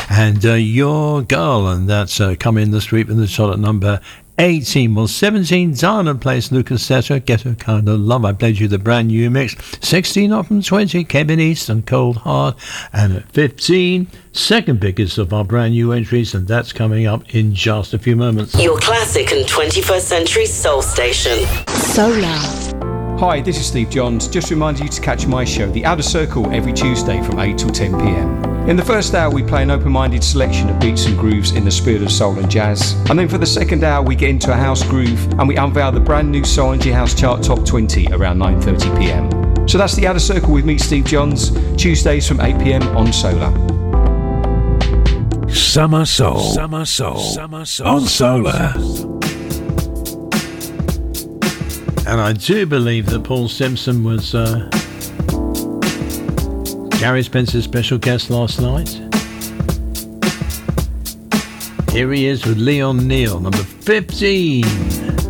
and Your Girl, and that's coming this week in the shot at number 18. Well, 17, Diana plays Lucas Setter, Get Her Kind of Love. I played you the brand new mix. 16 up from 20, Kevin East and Cold Heart. And at 15, second biggest of our brand new entries, and that's coming up in just a few moments. Your classic and 21st century soul station. Solar. Hi, this is Steve Johns. Just reminding you to catch my show, The Outer Circle, every Tuesday from 8 till 10 p.m. In the first hour, we play an open-minded selection of beats and grooves in the spirit of soul and jazz. And then for the second hour, we get into a house groove and we unveil the brand new Soul and G House Chart Top 20 around 9:30 p.m. So that's The Outer Circle with me, Steve Johns, Tuesdays from 8 p.m. on Solar. Summer Soul. Summer Soul. Summer Soul. On Solar. And I do believe that Paul Simpson was Gary Spencer's special guest last night. Here he is with Leon Neal, number 15.